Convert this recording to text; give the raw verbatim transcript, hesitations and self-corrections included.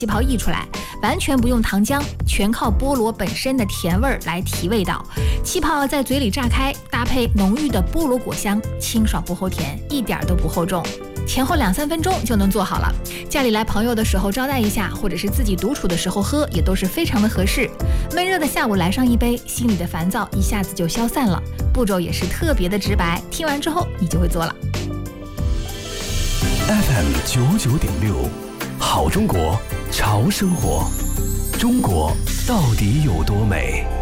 气泡溢出来，完全不用糖浆，全靠菠萝本身的甜味儿来提味道。气泡在嘴里炸开，搭配浓郁的菠萝果香，清爽不齁甜，一点都不厚重。前后两三分钟就能做好了，家里来朋友的时候招待一下，或者是自己独处的时候喝，也都是非常的合适。闷热的下午来上一杯，心里的烦躁一下子就消散了。步骤也是特别的直白，听完之后你就会做了。 F M 九九点六，好中国，潮生活，中国到底有多美？